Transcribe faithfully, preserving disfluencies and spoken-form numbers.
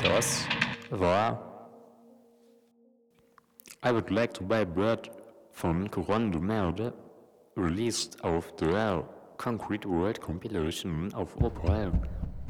Das war I Would Like to Buy Bread von Coran de Merde, released auf der Concrete World Compilation auf Opera